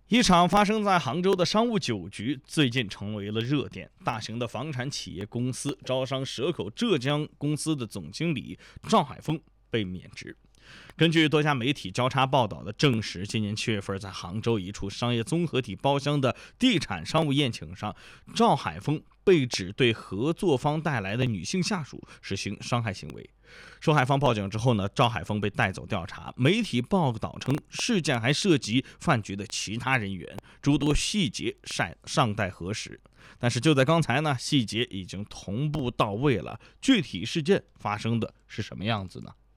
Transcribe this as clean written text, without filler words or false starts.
一场发生在杭州的商务酒局最近成为了热点。大型的房产企业公司招商蛇口浙江公司的总经理赵海峰被免职。根据多家媒体交叉报道的证实，今年7月份在杭州一处商业综合体包厢的地产商务宴请上，赵海峰被指对合作方带来的女性下属实行伤害行为。受害方报警之后呢，赵海峰被带走调查。媒体报道称，事件还涉及饭局的其他人员，诸多细节尚待核实。但是就在刚才呢，细节已经同步到位了。具体事件发生的是什么样子呢？